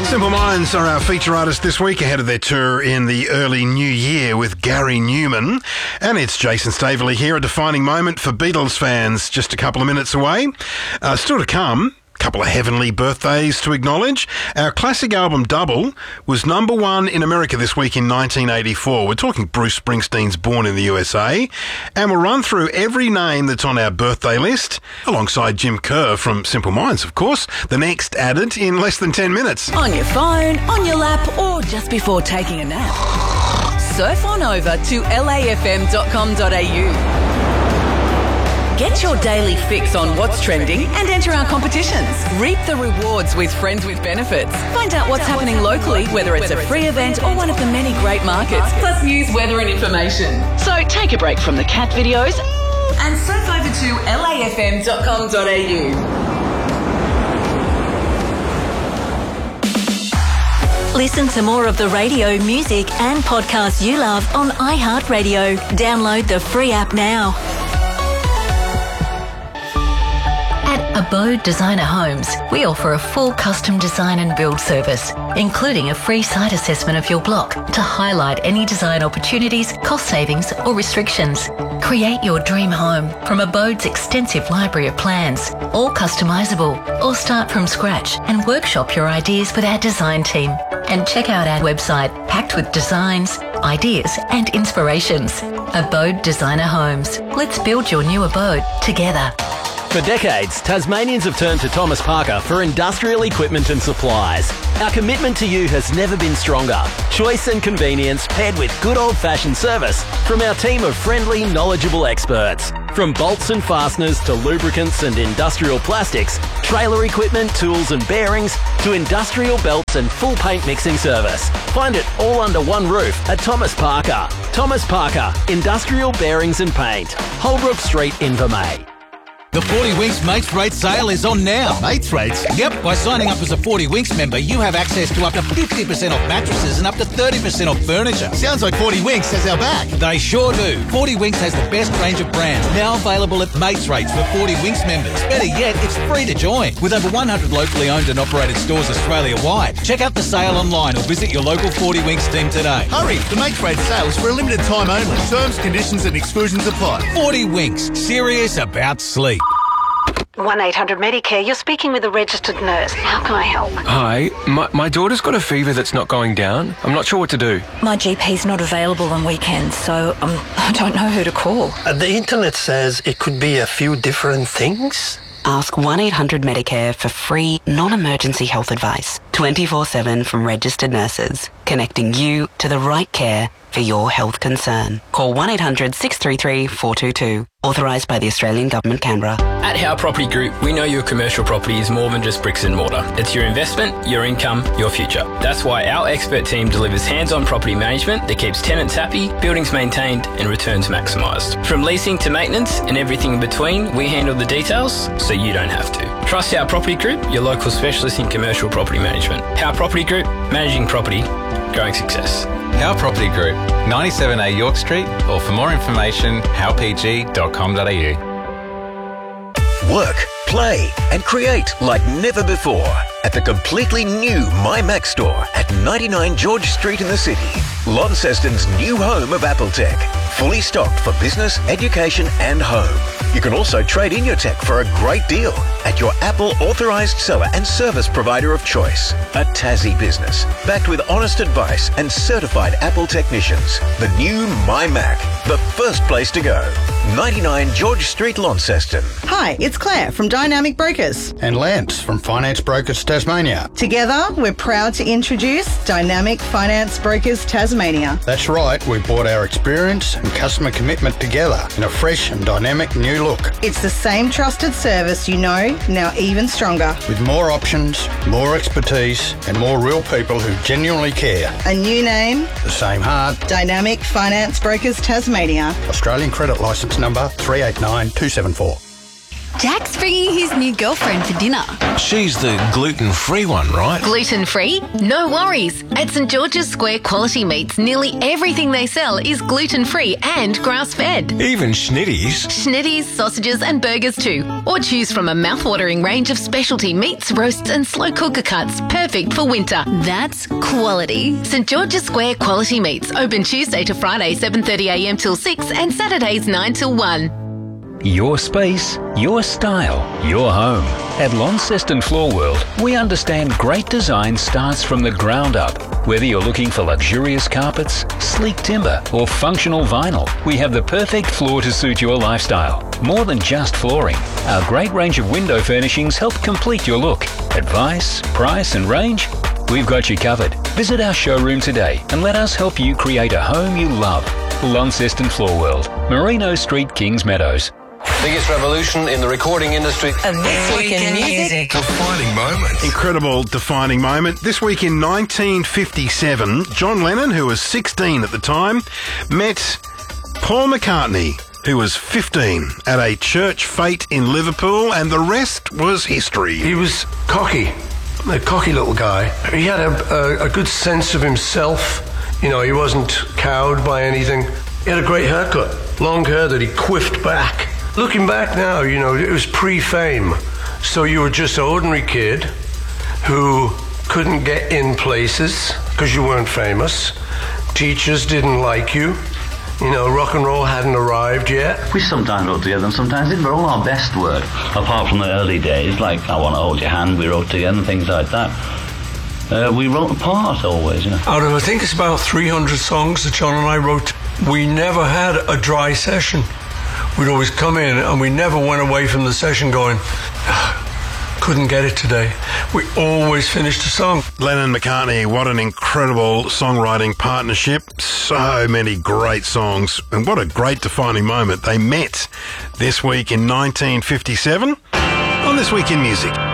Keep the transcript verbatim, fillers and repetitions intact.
Simple Minds are our feature artist this week ahead of their tour in the early new year with Gary Newman. And it's Jason Staveley here, a defining moment for Beatles fans just a couple of minutes away. Uh, still to come, a couple of heavenly birthdays to acknowledge. Our classic album Double was number one in America this week in nineteen eighty-four. We're talking Bruce Springsteen's Born in the U S A. And we'll run through every name that's on our birthday list, alongside Jim Kerr from Simple Minds, of course. The next added in less than ten minutes. On your phone, on your lap, or just before taking a nap. Surf on over to L A F M dot com dot A U. Get your daily fix on what's trending and enter our competitions. Reap the rewards with Friends with Benefits. Find out what's happening locally, whether it's a free event or one of the many great markets, plus news, weather and information. So take a break from the cat videos and surf over to L A F M dot com dot A U. Listen to more of the radio, music and podcasts you love on iHeartRadio. Download the free app now. At Abode Designer Homes, we offer a full custom design and build service, including a free site assessment of your block to highlight any design opportunities, cost savings or restrictions. Create your dream home from Abode's extensive library of plans, all customisable, or start from scratch and workshop your ideas with our design team. And check out our website packed with designs, ideas and inspirations. Abode Designer Homes. Let's build your new abode together. For decades, Tasmanians have turned to Thomas Parker for industrial equipment and supplies. Our commitment to you has never been stronger. Choice and convenience paired with good old-fashioned service from our team of friendly, knowledgeable experts. From bolts and fasteners to lubricants and industrial plastics, trailer equipment, tools and bearings, to industrial belts and full paint mixing service. Find it all under one roof at Thomas Parker. Thomas Parker, Industrial Bearings and Paint. Holbrook Street, Invermay. The forty Winks Mates Rate sale is on now. Mates Rates? Yep, by signing up as a forty Winks member, you have access to up to fifty percent off mattresses and up to thirty percent off furniture. Sounds like forty Winks has our back. They sure do. forty Winks has the best range of brands, now available at Mates Rates for forty Winks members. Better yet, it's free to join. With over one hundred locally owned and operated stores Australia-wide. Check out the sale online or visit your local forty Winks team today. Hurry, the Mates Rates sale is for a limited time only. Terms, conditions and exclusions apply. forty Winks, serious about sleep. one eight hundred Medicare, you're speaking with a registered nurse. How can I help? Hi, my, my daughter's got a fever that's not going down. I'm not sure what to do. My G P's not available on weekends, so um, I don't know who to call. Uh, the internet says it could be a few different things. Ask one eight hundred Medicare for free, non-emergency health advice. twenty-four seven from registered nurses, connecting you to the right care for your health concern. Call one eight hundred six three three four two two. Authorised by the Australian Government, Canberra. At Howe Property Group, we know your commercial property is more than just bricks and mortar. It's your investment, your income, your future. That's why our expert team delivers hands-on property management that keeps tenants happy, buildings maintained and returns maximised. From leasing to maintenance and everything in between, we handle the details so you don't have to. Trust Howe Property Group, your local specialist in commercial property management. Howe Property Group, managing property, growing success. Howe Property Group, ninety-seven A York Street, or for more information, howe p g dot com dot a u. Work, play and create like never before at the completely new MyMac store at ninety-nine George Street in the city. Launceston's new home of Apple Tech. Fully stocked for business, education and home. You can also trade in your tech for a great deal at your Apple authorised seller and service provider of choice. A Tassie business, backed with honest advice and certified Apple technicians. The new MyMac, the first place to go. ninety-nine George Street, Launceston. Hi, it's Claire from Dynamic Brokers. And Lance from Finance Brokers Tasmania. Together, we're proud to introduce Dynamic Finance Brokers Tasmania. That's right, we brought our experience and customer commitment together in a fresh and dynamic new look. It's the same trusted service you know, now even stronger. With more options, more expertise and more real people who genuinely care. A new name. The same heart. Dynamic Finance Brokers Tasmania. Australian credit licence number three eight nine two seven four. Jack's bringing his new girlfriend for dinner. She's the gluten-free one, right? Gluten-free? No worries. At St George's Square Quality Meats, nearly everything they sell is gluten-free and grass-fed. Even schnitties. Schnitties, sausages and burgers too. Or choose from a mouth-watering range of specialty meats, roasts and slow cooker cuts, perfect for winter. That's quality. St George's Square Quality Meats, open Tuesday to Friday seven thirty a m till six and Saturdays nine till one. Your space, your style, your home. At Launceston Floor World, we understand great design starts from the ground up. Whether you're looking for luxurious carpets, sleek timber, or functional vinyl, we have the perfect floor to suit your lifestyle. More than just flooring, our great range of window furnishings help complete your look. Advice, price, and range? We've got you covered. Visit our showroom today and let us help you create a home you love. Launceston Floor World, Merino Street, Kings Meadows. Biggest revolution in the recording industry. And this week in music. Defining moment. Incredible defining moment. This week in nineteen fifty-seven, John Lennon, who was sixteen at the time, met Paul McCartney, who was fifteen, at a church fete in Liverpool, and the rest was history. He was cocky, a cocky little guy. He had a, a, a good sense of himself. You know, he wasn't cowed by anything. He had a great haircut, long hair that he quiffed back. Looking back now, you know, it was pre-fame. So you were just an ordinary kid who couldn't get in places because you weren't famous. Teachers didn't like you. You know, rock and roll hadn't arrived yet. We sometimes wrote together and sometimes didn't, but all our best work, apart from the early days, like I Want to Hold Your Hand, we wrote together and things like that. Uh, we wrote apart always, you know. Out of, I think it's about three hundred songs that John and I wrote, we never had a dry session. We'd always come in and we never went away from the session going, couldn't get it today. We always finished a song. Lennon McCartney, what an incredible songwriting partnership. So many great songs. And what a great defining moment. They met this week in nineteen fifty-seven on This Week in Music.